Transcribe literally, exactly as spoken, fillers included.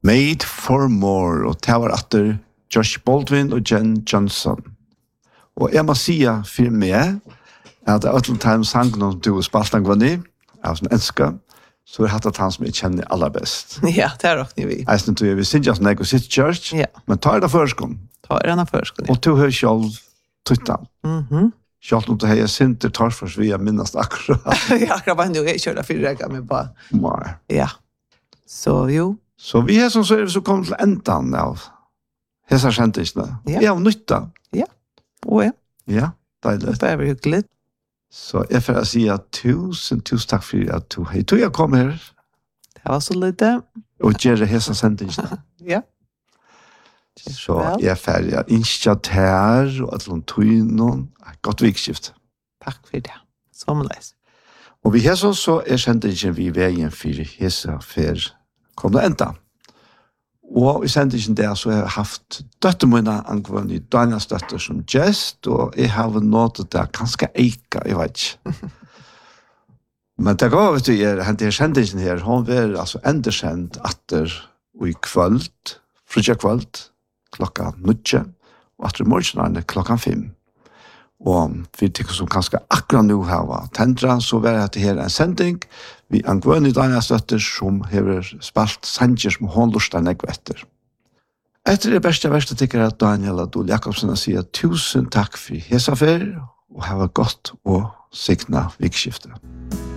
Made for More, og det var atter Josh Baldwin og Jen Johnson. Og jeg må si for meg at det er et eller annet sang når du er spalten går ned, av som elsker, så er det han som jeg kjenner aller best. Ja, det er nok vi. Jeg synes vi synes ikke som jeg går sitt church, Ja. men tar det førskom. Ta er en førskole. Og du har selv tøttet. Mhm. Selv om du har sinter tar for så vi har minnast akkurat. Ja, akkurat var nu jeg kjørte fyra reka med på. Nei. Ja. Så jo. Så vi er som så er vi så kommet til enden av hesa kjentisene. Ja. Ja, og nytta. Og ja, Ja, deilig. det er hyggelig. Så jeg får si at tusen, tusen takk for at du hei. Du jeg kom her Det var så lite. og gjør hesa kjentisene. Ja. Så Vel. jeg får ja, innskja her og et eller annet tøynon. Godt vikskift. Takk for det. Sommerleis. Og vi har så, så er kjentisen vi veien for hesa for kom det enda. Og i sendingen der så har jeg haft døttermøyna angående i Daniels døtter som gest, og jeg har nått det ganske eika, jeg vet ikke. Men det går, vet du, er, den her kjendingen her, hun var altså endersendt atter og i kvöld, frutja kvöld, klokka nutje, og atter i morgenarne klokka fem. Og vi tykker som kanskje akkurat nå har tendra, så var det her en sending vi angående Daniels døtter som har spalt sanger som hun lustar negve etter. Etter det beste verste tykker jeg at Daniel Adol Jakobsen sier tusen takk for hesa fer, og ha det godt og signa vikskiftet.